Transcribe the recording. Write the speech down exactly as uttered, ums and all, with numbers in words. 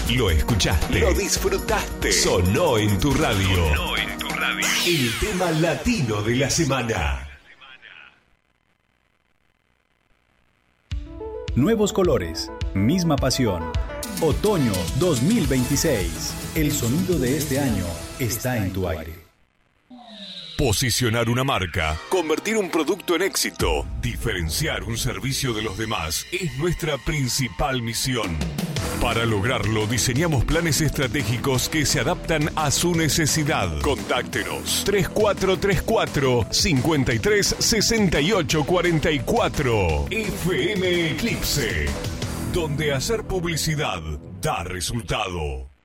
Lo escuchaste. Lo disfrutaste. Sonó en tu radio. Sonó en tu radio. El tema latino de la semana. Nuevos colores, misma pasión. Otoño dos mil veintiséis. El sonido de este año está en tu aire. Posicionar una marca, convertir un producto en éxito, diferenciar un servicio de los demás es nuestra principal misión. Para lograrlo, diseñamos planes estratégicos que se adaptan a su necesidad. Contáctenos tres cuatro tres cuatro, cinco tres seis ocho cuatro cuatro. F M Eclipse, donde hacer publicidad da resultado.